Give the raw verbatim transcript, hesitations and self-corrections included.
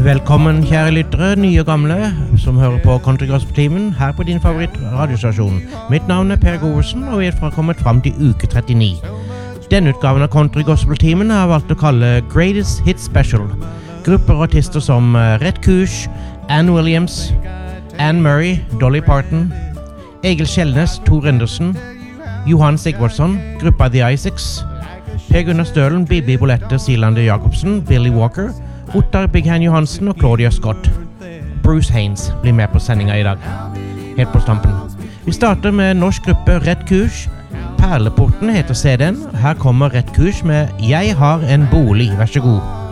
Velkommen kjære lyttere, nye og gamle, som hører på Country Gospel-timen her på din favorittradiostasjon. Mitt navn er Per Govesen, og vi er kommet frem til uke trettini. Denne utgaven av Country Gospel-timen har jeg valgt å kalle Greatest Hit Special. Grupper og artister som Rhett Kusch, Ann Williams, Anne Murray, Dolly Parton, Egil Kjellnes, Tor Andersen, Johan Sigvardsson, gruppa The Isaacs, Per Gunnar Stølen, Bibi Bolette, Silande Jacobsen, Billy Walker, Ottar Big Hand Johansen og Claudia Scott. Bruce Haynes blir med på sendinga i dag. Helt på stampen. Vi starter med norsk gruppe Rhett Kusch. Perleporten heter C D-en. Her kommer Rhett Kusch med Jeg har en bolig. Vær så god.